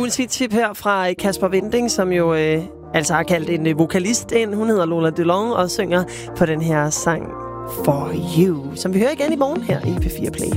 multitip her fra Kasper Winding, som jo altså har kaldt en vokalist ind. Hun hedder Lola DeLong og synger på den her sang For You, som vi hører igen i morgen her i P4 Play.